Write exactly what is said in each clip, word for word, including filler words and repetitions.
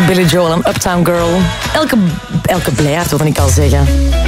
Billy Joel en Uptown Girl. Elke, elke blijaard, wil ik al zeggen.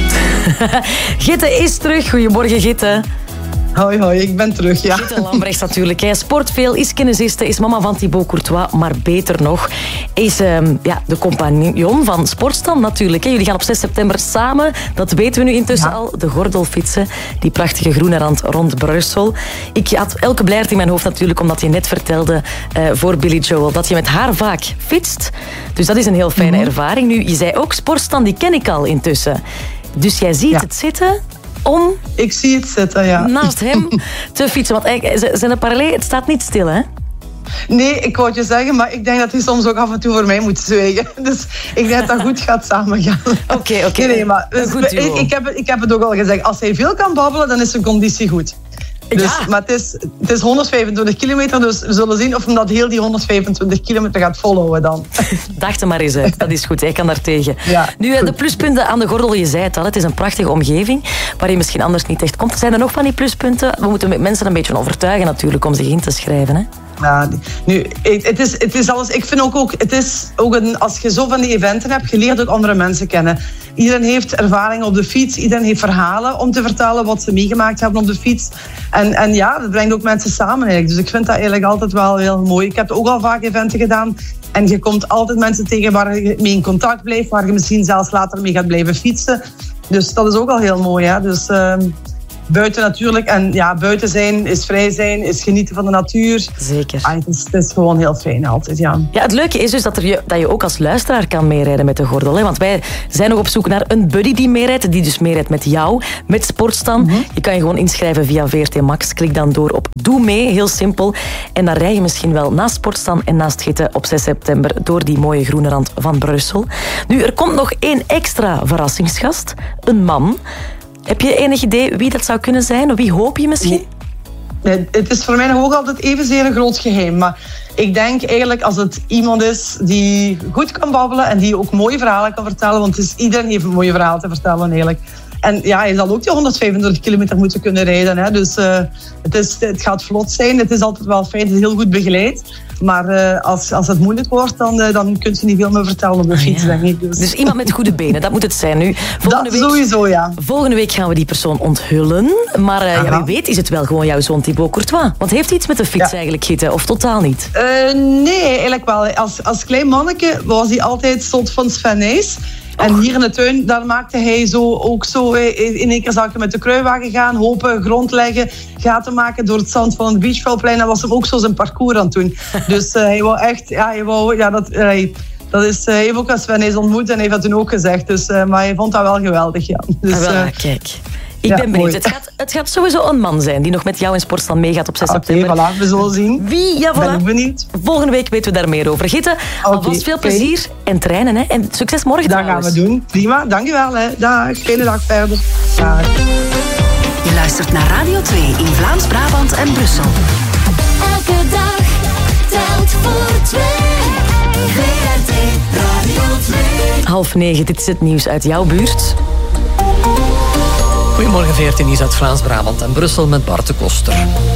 Gitte is terug. Goedemorgen, Gitte. Hoi, hoi, ik ben terug, ja. Gitte Lambrechts natuurlijk. Hij sport veel, is kinesiste, is mama van Thibaut Courtois, maar beter nog, is um, ja, de compagnon van Sportstand natuurlijk. Hè. Jullie gaan op zes september samen, dat weten we nu intussen ja. al, de gordel fietsen. Die prachtige groene rand rond Brussel. Ik had elke blijaard in mijn hoofd natuurlijk, omdat je net vertelde uh, voor Billy Joel dat je met haar vaak fietst. Dus dat is een heel fijne mm-hmm. ervaring. Nu, je zei ook, Sportstand, die ken ik al intussen. Dus jij ziet ja. het zitten... om ik zie het zitten, ja. naast hem te fietsen. Want eigenlijk, zijn parallel, het staat niet stil, hè? Nee, ik wou het je zeggen, maar ik denk dat hij soms ook af en toe voor mij moet zwegen. Dus ik denk dat dat goed gaat samengaan. Oké, okay, oké. Okay. Nee, nee, maar dus, ik, ik, heb, ik heb het ook al gezegd. Als hij veel kan babbelen, dan is zijn conditie goed. Dus, ja. Maar het is, het is honderdvijfentwintig kilometer, dus we zullen zien of hij dat heel die honderdvijfentwintig kilometer gaat volhouden dan. Dacht er maar eens uit, dat is goed, hij kan daar tegen. Ja, nu, goed. De pluspunten aan de gordel, je zei het al, het is een prachtige omgeving waar je misschien anders niet echt komt. Zijn er nog van die pluspunten? We moeten mensen een beetje overtuigen natuurlijk om zich in te schrijven, hè? Ja, nu, het is, het is alles, ik vind ook, ook, het is ook een, als je zo van die eventen hebt, je leert ook andere mensen kennen. Iedereen heeft ervaringen op de fiets, iedereen heeft verhalen om te vertellen wat ze meegemaakt hebben op de fiets. En, en ja, dat brengt ook mensen samen eigenlijk. Dus ik vind dat eigenlijk altijd wel heel mooi. Ik heb ook al vaak eventen gedaan en je komt altijd mensen tegen waar je mee in contact blijft, waar je misschien zelfs later mee gaat blijven fietsen. Dus dat is ook al heel mooi, hè. Dus... Uh, buiten natuurlijk. En ja, buiten zijn is vrij zijn, is genieten van de natuur. Zeker. Ah, het, is, het is gewoon heel fijn altijd, ja. Ja, het leuke is dus dat, er je, dat je ook als luisteraar kan meerijden met de gordel. Hè? Want wij zijn nog op zoek naar een buddy die meerijdt. Die dus meerijdt met jou, met Sportstand. Mm-hmm. Je kan je gewoon inschrijven via V R T Max. Klik dan door op Doe mee, heel simpel. En dan rij je misschien wel naast Sportstand en naast Gitte op zes september door die mooie groene rand van Brussel. Nu, er komt nog één extra verrassingsgast. Een man. Heb je enig idee wie dat zou kunnen zijn? Wie hoop je misschien? Nee, het is voor mij nog ook altijd evenzeer een groot geheim. Maar ik denk eigenlijk als het iemand is die goed kan babbelen en die ook mooie verhalen kan vertellen. Want het is, iedereen heeft een mooie verhaal te vertellen eigenlijk. En ja, hij zal ook die honderdvijfentwintig kilometer moeten kunnen rijden. Hè. Dus uh, het, is, het gaat vlot zijn. Het is altijd wel fijn. Het is heel goed begeleid. Maar uh, als, als het moeilijk wordt, dan, uh, dan kun je niet veel meer vertellen op de fiets, ah, ja. denk ik. Dus. dus iemand met goede benen, dat moet het zijn nu. Volgende dat week, sowieso, ja. Volgende week gaan we die persoon onthullen. Maar uh, ja, wie weet is het wel gewoon jouw zoon Thibaut Courtois. Want heeft hij iets met de fiets ja. eigenlijk, Gitte? Of totaal niet? Uh, nee, eigenlijk wel. Als, als klein manneke was hij altijd soort van Sven Nys. En hier in de tuin, daar maakte hij zo, ook zo... In één keer zou ik met de kruiwagen gaan, hopen, grond leggen, gaten maken door het zand van het Beachveldplein. En was hem ook zo zijn parcours aan het doen. Dus uh, hij wou echt... Ja, hij wou... Ja, dat... Uh, Dat is, uh, hij heeft ook als Sven Nys ontmoet en hij heeft dat toen ook gezegd. Dus, uh, maar hij vond dat wel geweldig, ja. Dus, ah, wel, uh, kijk. Ik ja, ben benieuwd. Het gaat, het gaat sowieso een man zijn die nog met jou in Sportstand meegaat op zes september. Oké, voilà, we zullen zien. Wie? Ja, voilà. Ben ik benieuwd. Volgende week weten we daar meer over. Gitte, okay, alvast veel plezier okay. en trainen. Hè. En succes morgen Dat trouwens. gaan we doen. Prima, dankjewel. Hè. Dag, fijne dag verder. Dag. Je luistert naar Radio twee in Vlaams-Brabant en Brussel. Elke dag telt voor twee. V R T Radio twee. Half negen, dit is het nieuws uit jouw buurt. Goedemorgen, V R T Nieuws uit Vlaams-Brabant en Brussel met Bart de Koster.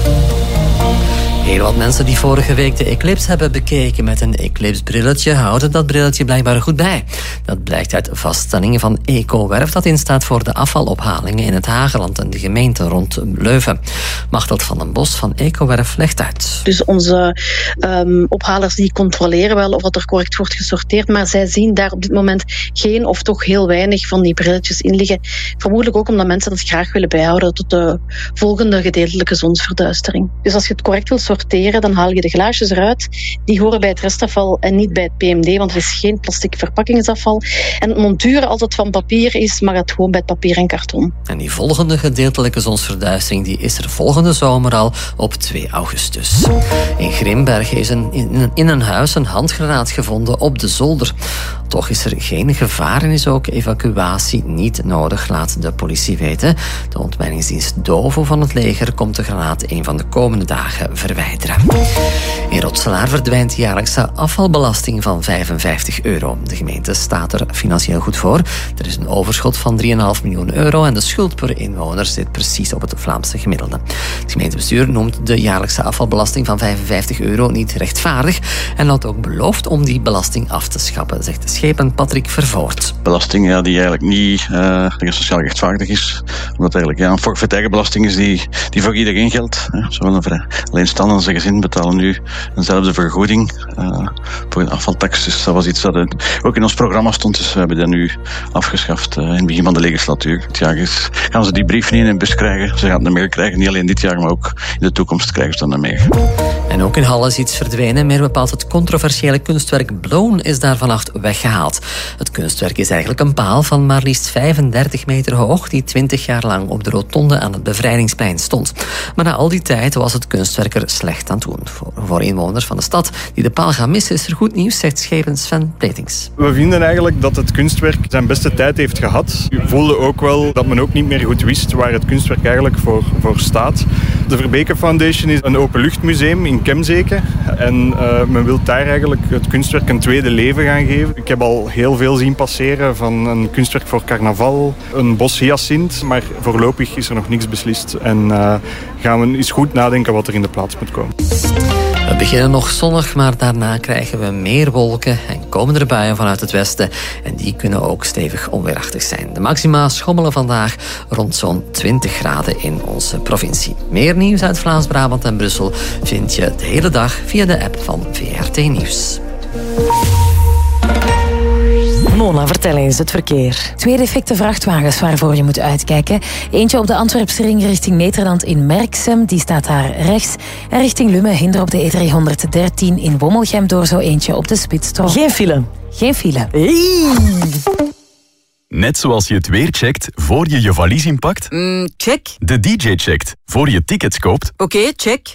Heel wat mensen die vorige week de eclipse hebben bekeken met een eclipse-brilletje houden dat brilletje blijkbaar goed bij. Dat blijkt uit vaststellingen van Ecowerf dat instaat voor de afvalophalingen in het Hageland en de gemeente rond Leuven. Machteld van den Bos van Ecowerf legt uit. Dus onze um, ophalers die controleren wel of dat er correct wordt gesorteerd, maar zij zien daar op dit moment geen of toch heel weinig van die brilletjes in liggen. Vermoedelijk ook omdat mensen dat graag willen bijhouden tot de volgende gedeeltelijke zonsverduistering. Dus als je het correct wilt sorteren, dan haal je de glaasjes eruit. Die horen bij het restafval en niet bij het P M D, want er is geen plastic verpakkingsafval. En het monturen, als het van papier is, mag het gewoon bij het papier en karton. En die volgende gedeeltelijke zonsverduistering die is er volgende zomer al op twee augustus. In Grimbergen is een, in, in een huis een handgranaat gevonden op de zolder. Toch is er geen gevaar en is ook evacuatie niet nodig, laat de politie weten. De ontmijningsdienst Dovo van het leger komt de granaat een van de komende dagen verwijderen. In Rotselaar verdwijnt de jaarlijkse afvalbelasting van vijfenvijftig euro. De gemeente staat er financieel goed voor. Er is een overschot van drie komma vijf miljoen euro en de schuld per inwoner zit precies op het Vlaamse gemiddelde. Het gemeentebestuur noemt de jaarlijkse afvalbelasting van vijfenvijftig euro niet rechtvaardig en had ook beloofd om die belasting af te schaffen, zegt de schepen Patrick Vervoort. Belasting ja, die eigenlijk niet uh, sociaal rechtvaardig is, omdat eigenlijk ja, een forfaitaire belasting is die, die voor iedereen geldt. Hè. Zowel een alleenstaande als een gezin betalen nu eenzelfde vergoeding uh, voor een afvaltax. Dus dat was iets dat in, ook in ons programma stond, dus we hebben dat nu afgeschaft uh, in het begin van de legislatuur. Het jaar is, gaan ze die brief niet in een bus krijgen. Ze gaan het meer krijgen, niet alleen dit jaar, maar ook in de toekomst krijgen ze dan meer. En ook in Halle is iets verdwenen, meer bepaald het controversiële kunstwerk Blown is daar vannacht weggehaald. Het kunstwerk is eigenlijk een paal van maar liefst vijfendertig meter hoog, die twintig jaar lang op de rotonde aan het Bevrijdingsplein stond. Maar na al die tijd was het kunstwerk er slecht aan toe. Voor, voor inwoners van de stad die de paal gaan missen, is er goed nieuws, zegt schepen Sven Pletings. We vinden eigenlijk dat het kunstwerk zijn beste tijd heeft gehad. We voelden ook wel dat men ook niet meer goed wist waar het kunstwerk eigenlijk voor, voor staat. De Verbeke Foundation is een openluchtmuseum in Kemzeke. En uh, men wil daar eigenlijk het kunstwerk een tweede leven gaan geven. Ik heb al heel veel zien passeren van een kunstwerk voor carnaval, een bos hyacint. Maar voorlopig is er nog niks beslist. En uh, gaan we eens goed nadenken wat er in de plaats moet komen. We beginnen nog zonnig, maar daarna krijgen we meer wolken en komen er buien vanuit het westen. En die kunnen ook stevig onweerachtig zijn. De maxima schommelen vandaag rond zo'n twintig graden in onze provincie. Meer nieuws uit Vlaams-Brabant en Brussel vind je de hele dag via de app van V R T Nieuws. Mona, vertel eens het verkeer. Twee defecte vrachtwagens waarvoor je moet uitkijken. Eentje op de Antwerpse ring richting Nederland in Merksem, die staat daar rechts. En richting Lummen hinder op de E driehonderddertien in Wommelgem door zo eentje op de Spitsstrook. Geen file. Geen file. Hey. Net zoals je het weer checkt voor je je valies inpakt. Mm, check. De D J checkt voor je tickets koopt. Oké, okay, check.